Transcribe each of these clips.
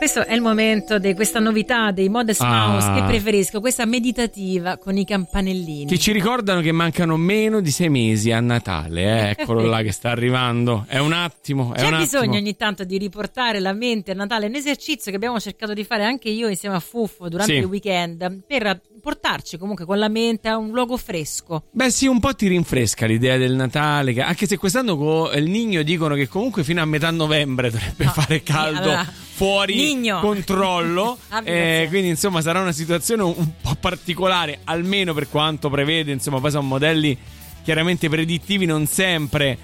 Questo è il momento di questa novità dei Modest Mouse che preferisco, questa meditativa con i campanellini. Che ci ricordano che mancano meno di 6 mesi a Natale, eccolo là che sta arrivando. È un attimo. C'è bisogno ogni tanto di riportare la mente a Natale, un esercizio che abbiamo cercato di fare anche io insieme a Fuffo durante il weekend, per portarci comunque con la mente a un luogo fresco. Beh sì, un po' ti rinfresca l'idea del Natale, anche se quest'anno con il Niño dicono che comunque fino a metà novembre dovrebbe fare caldo. Allora, fuori Niño. Controllo quindi insomma sarà una situazione un po' particolare, almeno per quanto prevede, insomma poi sono modelli chiaramente predittivi, non sempre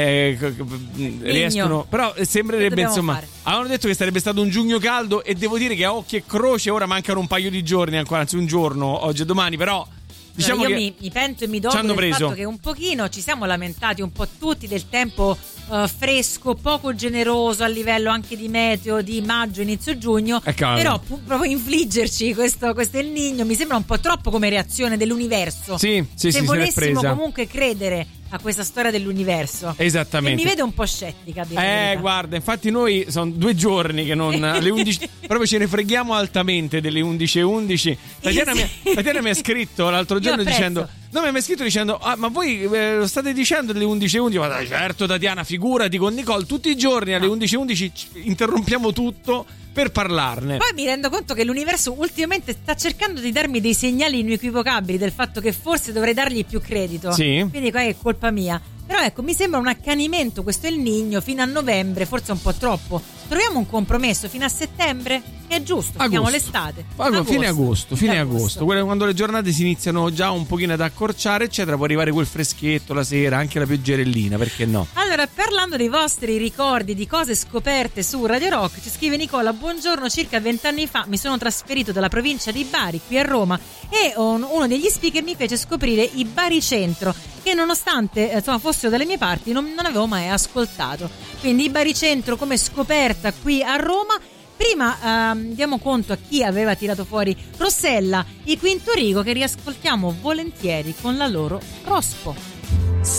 riescono, però sembrerebbe insomma avevano detto che sarebbe stato un giugno caldo e devo dire che a occhio e croce ora mancano un paio di giorni ancora, anzi un giorno, oggi e domani, però diciamo io che mi pento e mi dopo del fatto che un pochino ci siamo lamentati un po' tutti del tempo fresco, poco generoso a livello anche di meteo di maggio, inizio giugno, però proprio infliggerci questo El Niño mi sembra un po' troppo come reazione dell'universo. Se volessimo comunque credere a questa storia dell'universo, esattamente, e mi vedo un po' scettica guarda, infatti noi sono 2 giorni che non alle 11 proprio ce ne freghiamo altamente delle 11:11. Tatiana mi ha scritto l'altro giorno dicendo mi ha scritto dicendo ma voi lo state dicendo alle 11:11? Ma dai, certo Tatiana, figurati, con Nicole tutti i giorni alle 11:11 interrompiamo tutto per parlarne. Poi mi rendo conto che l'universo ultimamente sta cercando di darmi dei segnali inequivocabili del fatto che forse dovrei dargli più credito. Quindi qua è colpa mia. Però ecco, mi sembra un accanimento questo El Niño fino a novembre, forse un po' troppo. Troviamo un compromesso fino a settembre, che è giusto, finiamo l'estate. Fine agosto. Quando le giornate si iniziano già un pochino ad accorciare, eccetera, può arrivare quel freschetto la sera, anche la pioggerellina, perché no? Allora, parlando dei vostri ricordi di cose scoperte su Radio Rock, ci scrive Nicola: buongiorno, circa 20 anni fa mi sono trasferito dalla provincia di Bari qui a Roma e uno degli speaker mi fece scoprire i Baricentro, che nonostante fossero dalle mie parti non avevo mai ascoltato. Quindi i Baricentro come scoperta qui a Roma. Prima diamo conto a chi aveva tirato fuori Rossella, i Quinto Rigo, che riascoltiamo volentieri con la loro Rospo.